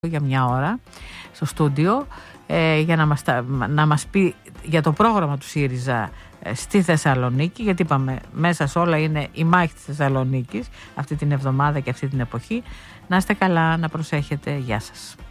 για μια ώρα στο στούντιο για να μας πει για το πρόγραμμα του ΣΥΡΙΖΑ στη Θεσσαλονίκη, γιατί είπαμε μέσα σε όλα είναι η μάχη της Θεσσαλονίκης αυτή την εβδομάδα και αυτή την εποχή. Να είστε καλά, να προσέχετε, γεια σας.